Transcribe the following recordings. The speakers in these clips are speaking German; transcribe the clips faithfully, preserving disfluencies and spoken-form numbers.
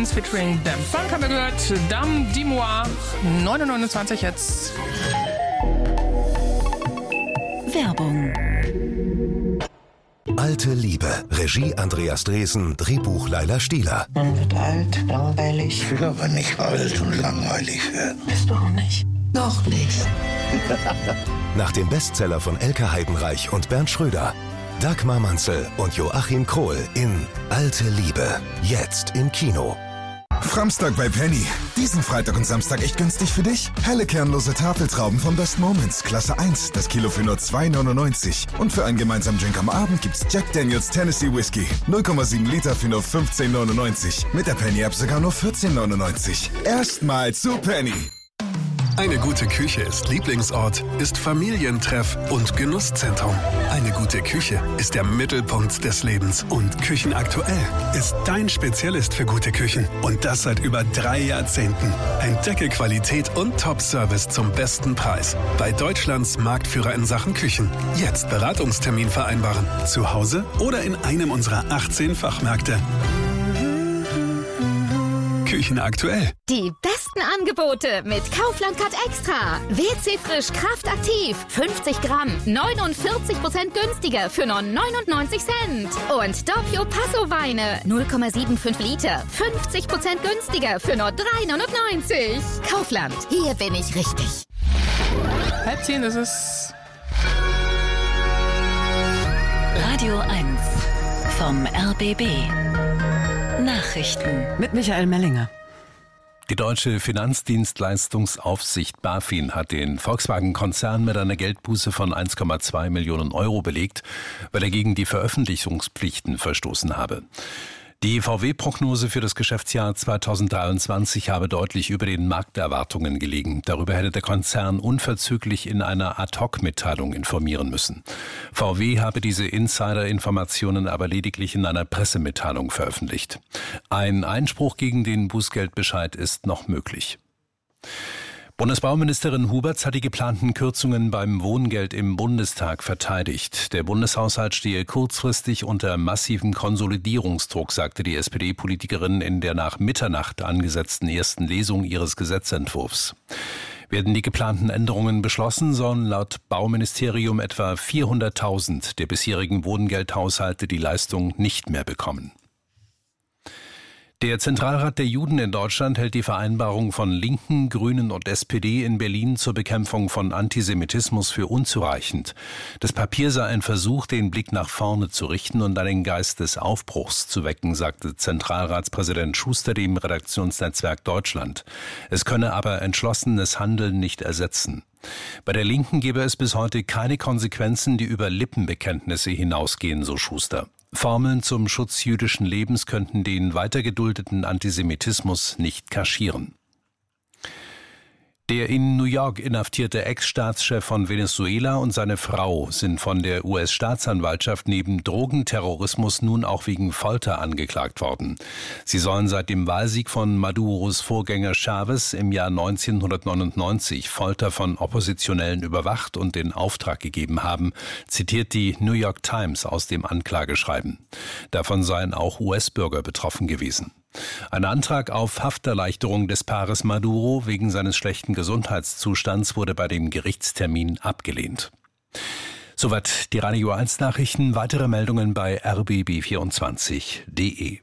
Prince featuring Them Funk haben wir gehört. Dame Dimois, neun Uhr neunundzwanzig jetzt. Werbung. Alte Liebe. Regie Andreas Dresen, Drehbuch Laila Stieler. Man wird alt, langweilig. Ich will aber nicht alt und langweilig werden. Bist du auch nicht? Noch nicht. Nach dem Bestseller von Elke Heidenreich und Bernd Schröder. Dagmar Manzel und Joachim Krohl in Alte Liebe. Jetzt im Kino. Framstag bei Penny. Diesen Freitag und Samstag echt günstig für dich? Helle kernlose Tafeltrauben von Best Moments, Klasse eins, das Kilo für nur zwei neunundneunzig. Und für einen gemeinsamen Drink am Abend gibt's Jack Daniels Tennessee Whiskey. null Komma sieben Liter für nur fünfzehn neunundneunzig. Mit der Penny-App sogar nur vierzehn neunundneunzig. Erstmal zu Penny. Eine gute Küche ist Lieblingsort, ist Familientreff und Genusszentrum. Eine gute Küche ist der Mittelpunkt des Lebens. Und Küchenaktuell ist dein Spezialist für gute Küchen. Und das seit über drei Jahrzehnten. Entdecke Qualität und Top-Service zum besten Preis. Bei Deutschlands Marktführer in Sachen Küchen. Jetzt Beratungstermin vereinbaren. Zu Hause oder in einem unserer achtzehn Fachmärkte. Küchenaktuell. Die besten Angebote mit Kaufland Cut Extra. W C Frisch Kraftaktiv. fünfzig Gramm. neunundvierzig Prozent günstiger für nur neunundneunzig Cent. Und Doppio Passo Weine. null Komma fünfundsiebzig Liter. fünfzig Prozent günstiger für nur drei neunundneunzig. Kaufland. Hier bin ich richtig. Halb zehn ist es. Radio eins vom R B B. Nachrichten mit Michael Mellinger. Die deutsche Finanzdienstleistungsaufsicht BaFin hat den Volkswagen-Konzern mit einer Geldbuße von eins Komma zwei Millionen Euro belegt, weil er gegen die Veröffentlichungspflichten verstoßen habe. Die V W-Prognose für das Geschäftsjahr zweitausenddreiundzwanzig habe deutlich über den Markterwartungen gelegen. Darüber hätte der Konzern unverzüglich in einer Ad-Hoc-Mitteilung informieren müssen. V W habe diese Insider-Informationen aber lediglich in einer Pressemitteilung veröffentlicht. Ein Einspruch gegen den Bußgeldbescheid ist noch möglich. Bundesbauministerin Huberts hat die geplanten Kürzungen beim Wohngeld im Bundestag verteidigt. Der Bundeshaushalt stehe kurzfristig unter massivem Konsolidierungsdruck, sagte die S P D-Politikerin in der nach Mitternacht angesetzten ersten Lesung ihres Gesetzentwurfs. Werden die geplanten Änderungen beschlossen, sollen laut Bauministerium etwa vierhunderttausend der bisherigen Wohngeldhaushalte die Leistung nicht mehr bekommen. Der Zentralrat der Juden in Deutschland hält die Vereinbarung von Linken, Grünen und S P D in Berlin zur Bekämpfung von Antisemitismus für unzureichend. Das Papier sei ein Versuch, den Blick nach vorne zu richten und einen Geist des Aufbruchs zu wecken, sagte Zentralratspräsident Schuster dem Redaktionsnetzwerk Deutschland. Es könne aber entschlossenes Handeln nicht ersetzen. Bei der Linken gebe es bis heute keine Konsequenzen, die über Lippenbekenntnisse hinausgehen, so Schuster. Formeln zum Schutz jüdischen Lebens könnten den weitergeduldeten Antisemitismus nicht kaschieren. Der in New York inhaftierte Ex-Staatschef von Venezuela und seine Frau sind von der U S-Staatsanwaltschaft neben Drogenterrorismus nun auch wegen Folter angeklagt worden. Sie sollen seit dem Wahlsieg von Maduros Vorgänger Chavez im Jahr neunzehnhundertneunundneunzig Folter von Oppositionellen überwacht und in Auftrag gegeben haben, zitiert die New York Times aus dem Anklageschreiben. Davon seien auch U S-Bürger betroffen gewesen. Ein Antrag auf Hafterleichterung des Paares Maduro wegen seines schlechten Gesundheitszustands wurde bei dem Gerichtstermin abgelehnt. Soweit die Radio eins Nachrichten. Weitere Meldungen bei r b b vierundzwanzig punkt d e.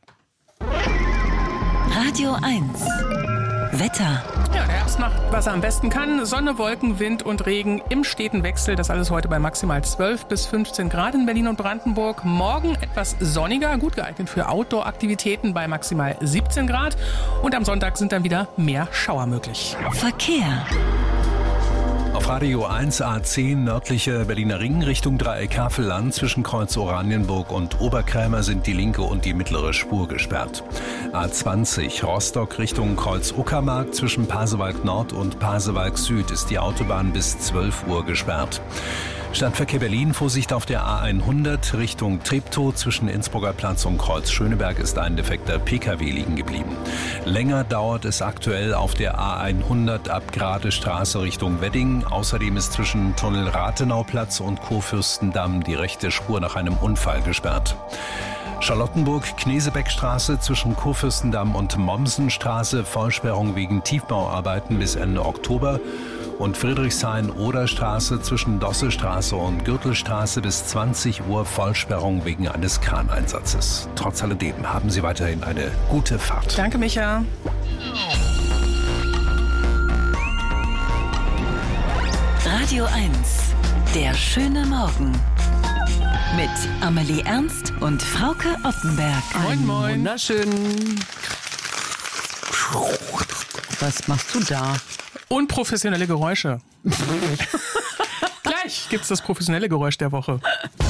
Radio eins Wetter. Ja, der Herbst macht, was er am besten kann. Sonne, Wolken, Wind und Regen im steten Wechsel. Das alles heute bei maximal zwölf bis fünfzehn Grad in Berlin und Brandenburg. Morgen etwas sonniger, gut geeignet für Outdoor-Aktivitäten bei maximal siebzehn Grad. Und am Sonntag sind dann wieder mehr Schauer möglich. Verkehr. Auf Radio eins A zehn nördlicher Berliner Ring Richtung Dreieck Havelland zwischen Kreuz Oranienburg und Oberkrämer sind die linke und die mittlere Spur gesperrt. A zwanzig Rostock Richtung Kreuz Uckermark zwischen Pasewalk Nord und Pasewalk Süd ist die Autobahn bis zwölf Uhr gesperrt. Stadtverkehr Berlin, Vorsicht auf der A hundert Richtung Treptow. Zwischen Innsbrucker Platz und Kreuz Schöneberg ist ein defekter P K W liegen geblieben. Länger dauert es aktuell auf der A hundert ab Gradestraße Richtung Wedding. Außerdem ist zwischen Tunnel Rathenauplatz und Kurfürstendamm die rechte Spur nach einem Unfall gesperrt. Charlottenburg-Knesebeckstraße zwischen Kurfürstendamm und Mommsenstraße, Vollsperrung wegen Tiefbauarbeiten bis Ende Oktober. Und Friedrichshain-Oder-Straße zwischen Dossestraße und Gürtelstraße bis zwanzig Uhr, Vollsperrung wegen eines Kraneinsatzes. Trotz alledem haben Sie weiterhin eine gute Fahrt. Danke, Micha. Radio eins, der schöne Morgen. Mit Amelie Ernst und Frauke Ottenberg. Moin, moin. Wunderschön. Was machst du da? Unprofessionelle Geräusche. Gleich gibt's das professionelle Geräusch der Woche.